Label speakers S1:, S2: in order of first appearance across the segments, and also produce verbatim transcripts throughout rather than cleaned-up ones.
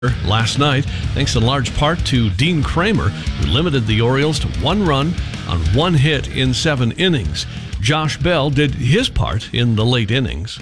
S1: last night, thanks in large part to Dean Kramer, who limited the Orioles to one run on one hit in seven innings. Josh Bell did his part in the late innings.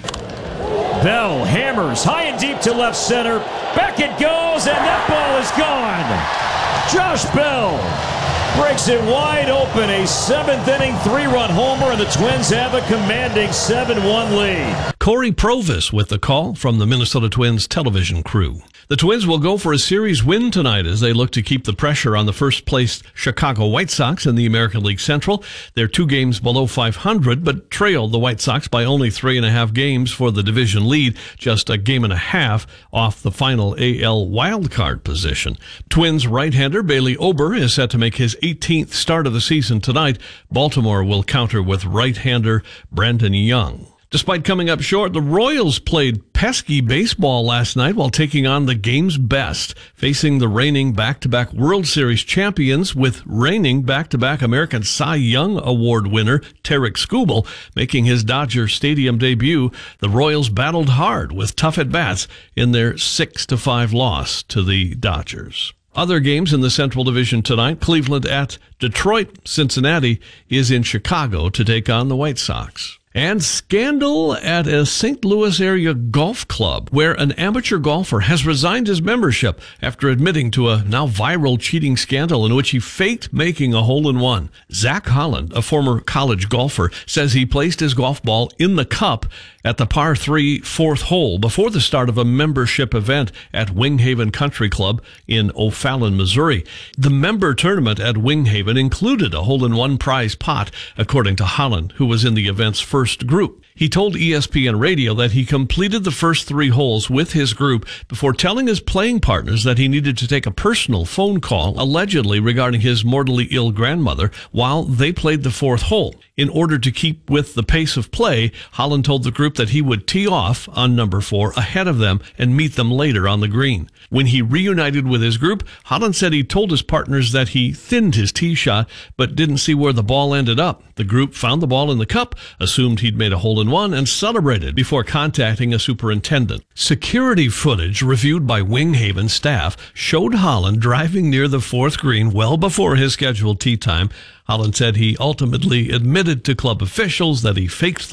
S2: Bell hammers high and deep to left center. Back it goes, and that ball is gone. Josh Bell breaks it wide open. A seventh inning three-run homer, and the Twins have a commanding seven one lead.
S1: Corey Provis with the call from the Minnesota Twins television crew. The Twins will go for a series win tonight as they look to keep the pressure on the first-placed Chicago White Sox in the American League Central. They're two games below five hundred, but trailed the White Sox by only three and a half games for the division lead, just a game and a half off the final A L wildcard position. Twins right-hander Bailey Ober is set to make his eighteenth start of the season tonight. Baltimore will counter with right-hander Brandon Young. Despite coming up short, the Royals played pesky baseball last night while taking on the game's best, facing the reigning back-to-back World Series champions, with reigning back-to-back American Cy Young Award winner Tarik Skubal making his Dodger Stadium debut. The Royals battled hard with tough at-bats in their six to five loss to the Dodgers. Other games in the Central Division tonight: Cleveland at Detroit. Cincinnati is in Chicago to take on the White Sox. And scandal at a Saint Louis area golf club, where an amateur golfer has resigned his membership after admitting to a now viral cheating scandal in which he faked making a hole-in-one. Zach Holland, a former college golfer, says he placed his golf ball in the cup at the par three fourth hole before the start of a membership event at Winghaven Country Club in O'Fallon, Missouri. The member tournament at Winghaven included a hole-in-one prize pot, according to Holland, who was in the event's first group. He told E S P N Radio that he completed the first three holes with his group before telling his playing partners that he needed to take a personal phone call, allegedly regarding his mortally ill grandmother, while they played the fourth hole. In order to keep with the pace of play, Holland told the group that he would tee off on number four ahead of them and meet them later on the green. When he reunited with his group, Holland said he told his partners that he thinned his tee shot but didn't see where the ball ended up. The group found the ball in the cup, assumed he'd made a hole-in-one, and celebrated before contacting a superintendent. Security footage reviewed by Winghaven staff showed Holland driving near the fourth green well before his scheduled tee time. Holland said he ultimately admitted to club officials that he faked the...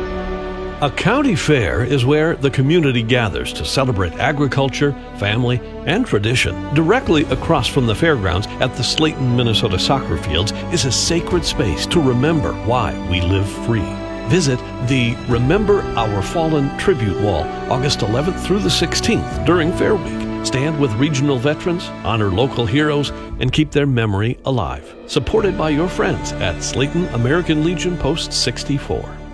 S1: A county fair is where the community gathers to celebrate agriculture, family, and tradition. Directly across from the fairgrounds at the Slayton, Minnesota soccer fields is a sacred space to remember why we live free. Visit the Remember Our Fallen Tribute Wall August eleventh through the sixteenth during Fair Week. Stand with regional veterans, honor local heroes, and keep their memory alive. Supported by your friends at Slayton American Legion Post sixty-four.